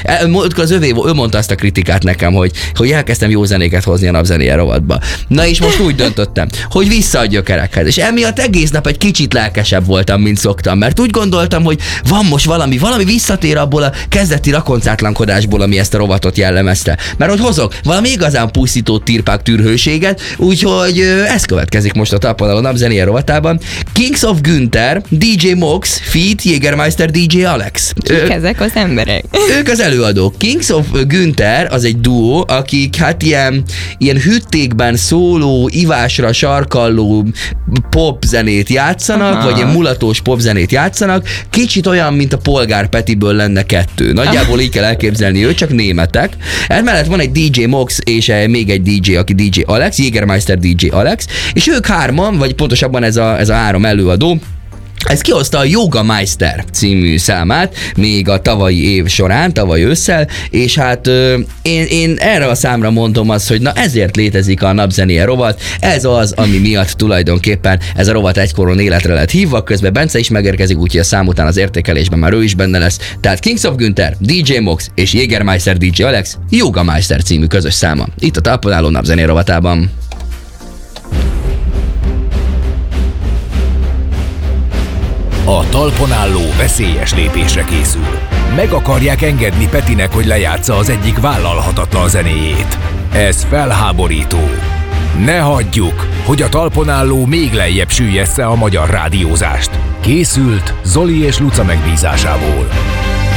Az ő mondta azt a kritikát nekem, hogy elkezdtem jó zenéket hozni a napzenéje rovatba. Na és most úgy döntöttem, hogy vissza a gyökerekhez. És emiatt egész nap egy kicsit lelkesebb voltam, mint szoktam, mert úgy gondoltam, hogy van most valami visszatér abból a kezdeti rakoncátlankodásból, ami ezt a rovatot jellemezte. Mert hogy hozok valami igazán pusztító tirpák tűrhőséget, úgyhogy ez következik most a Talpon napzenéje rovatában. Kings of Günther, DJ Mox, feat. Jägermeister DJ Alex. Kik ezek az emberek? Ők az előadók. Kings of Günther az egy duó, akik hát ilyen hüttékben szóló, ivásra sarkalló popzenét játszanak, vagy ilyen mulatós popzenét játszanak. Kicsit olyan, mint a Polgár Petiből lenne kettő. Nagyjából így kell elképzelni őt, csak németek. Emellett van egy DJ Mox és még egy DJ, aki DJ Alex, Jägermeister DJ Alex, és ők hárman, vagy pontosabban ez a három előadó, ez kihozta a Yoga Meister című számát még a tavalyi év során, tavaly ősszel, és hát én erre a számra mondom azt, hogy na ezért létezik a napzenéje rovat, ez az, ami miatt tulajdonképpen ez a rovat egykoron életre lett hívva, közben Bence is megérkezik, úgyhogy a szám után az értékelésben már ő is benne lesz. Tehát Kings of Günther, DJ Mox és Jägermeister DJ Alex Yoga Meister című közös száma. Itt a Talpon álló napzenéje rovatában. A talpon álló veszélyes lépésre készül. Meg akarják engedni Petinek, hogy lejátsza az egyik vállalhatatlan zenéjét. Ez felháborító. Ne hagyjuk, hogy a talpon álló még lejjebb süllyessze a magyar rádiózást. Készült Zoli és Luca megbízásából.